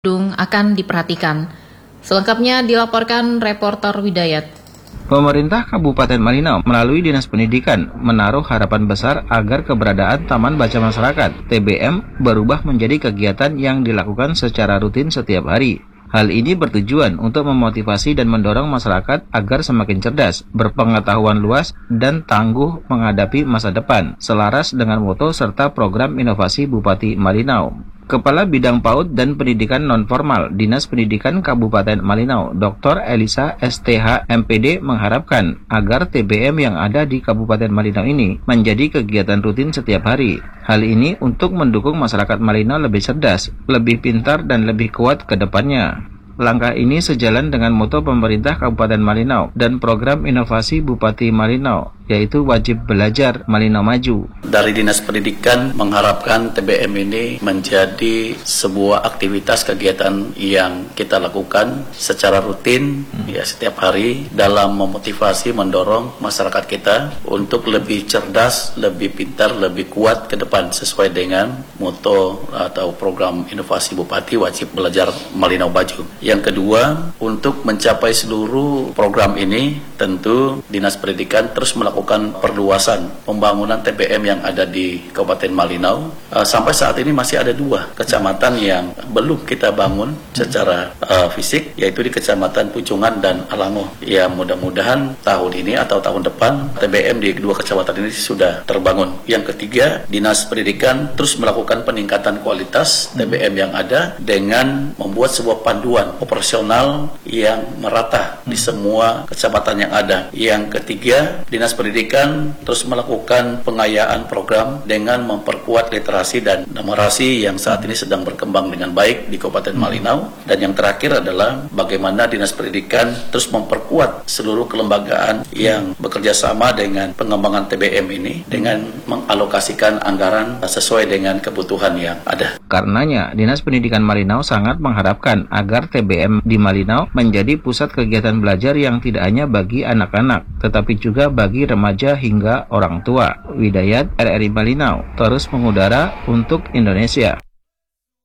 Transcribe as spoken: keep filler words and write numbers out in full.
Bandung akan diperhatikan. Selengkapnya dilaporkan reporter Widayat. Pemerintah Kabupaten Malinau melalui Dinas Pendidikan menaruh harapan besar agar keberadaan Taman Baca Masyarakat (T B M) berubah menjadi kegiatan yang dilakukan secara rutin setiap hari. Hal ini bertujuan untuk memotivasi dan mendorong masyarakat agar semakin cerdas, berpengetahuan luas, dan tangguh menghadapi masa depan, selaras dengan moto serta program inovasi Bupati Malinau. Kepala Bidang PAUD dan Pendidikan Nonformal Dinas Pendidikan Kabupaten Malinau, Doktor Elisa S T H M P D mengharapkan agar T B M yang ada di Kabupaten Malinau ini menjadi kegiatan rutin setiap hari. Hal ini untuk mendukung masyarakat Malinau lebih cerdas, lebih pintar, dan lebih kuat ke depannya. Langkah ini sejalan dengan moto pemerintah Kabupaten Malinau dan program inovasi Bupati Malinau, yaitu wajib belajar Malinau maju. Dari Dinas Pendidikan mengharapkan T B M ini menjadi sebuah aktivitas kegiatan yang kita lakukan secara rutin hmm. ya setiap hari dalam memotivasi, mendorong masyarakat kita untuk lebih cerdas, lebih pintar, lebih kuat ke depan sesuai dengan moto atau program inovasi Bupati wajib belajar Malinau maju. Yang kedua, untuk mencapai seluruh program ini, tentu Dinas Pendidikan terus melakukan perluasan pembangunan T B M yang ada di Kabupaten Malinau. Uh, sampai saat ini masih ada dua kecamatan yang belum kita bangun secara uh, fisik, yaitu di Kecamatan Pucungan dan Alango. Ya, mudah-mudahan tahun ini atau tahun depan T B M di kedua kecamatan ini sudah terbangun. Yang ketiga, Dinas Pendidikan terus melakukan peningkatan kualitas T B M yang ada dengan membuat sebuah panduan operasional yang merata di semua kecamatan yang ada. Yang ketiga, Dinas Pendidikan terus melakukan pengayaan program dengan memperkuat literasi dan numerasi yang saat ini sedang berkembang dengan baik di Kabupaten Malinau. Dan yang terakhir adalah bagaimana Dinas Pendidikan terus memperkuat seluruh kelembagaan yang bekerja sama dengan pengembangan T B M ini dengan mengalokasikan anggaran sesuai dengan kebutuhan yang ada. Karenanya, Dinas Pendidikan Malinau sangat mengharapkan agar T B M di Malinau menjadi pusat kegiatan belajar yang tidak hanya bagi anak-anak, tetapi juga bagi remaja hingga orang tua. Widayat R R I Malinau terus mengudara untuk Indonesia.